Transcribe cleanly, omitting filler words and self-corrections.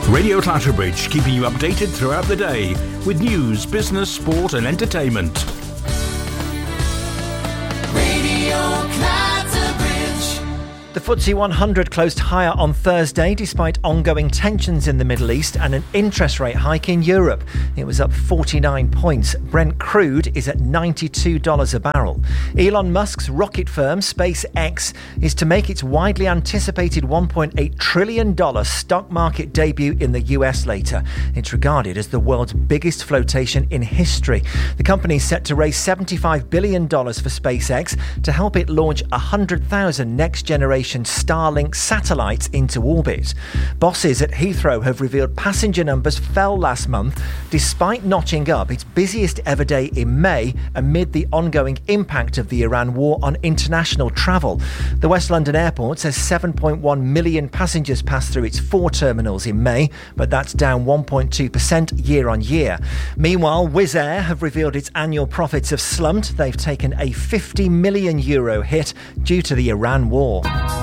Radio Clatterbridge, keeping you updated throughout the day with news, business, sport and entertainment. Radio Clatterbridge. The FTSE 100 closed higher on Thursday despite ongoing tensions in the Middle East and an interest rate hike in Europe. It was up 49 points. Brent crude is at $92 a barrel. Elon Musk's rocket firm SpaceX is to make its widely anticipated $1.8 trillion stock market debut in the US later. It's regarded as the world's biggest flotation in history. The company is set to raise $75 billion for SpaceX to help it launch 100,000 next-generation Starlink satellites into orbit. Bosses at Heathrow have revealed passenger numbers fell last month despite notching up its busiest ever day in May amid the ongoing impact of the Iran war on international travel. The West London Airport says 7.1 million passengers passed through its 4 terminals in May, but that's down 1.2% year on year. Meanwhile, Wizz Air have revealed its annual profits have slumped. They've taken a €50 million hit due to the Iran war.